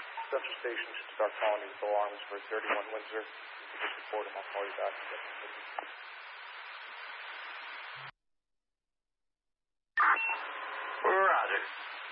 Central Station should start calling you with alarms for 31 Windsor. You just report them. I'll call you back. Roger.